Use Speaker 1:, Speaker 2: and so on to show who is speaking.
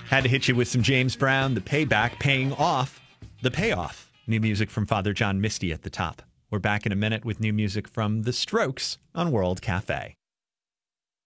Speaker 1: Had to hit you with some James Brown, The Payback, paying off the payoff. New music from Father John Misty at the top. We're back in a minute with new music from The Strokes on World Cafe.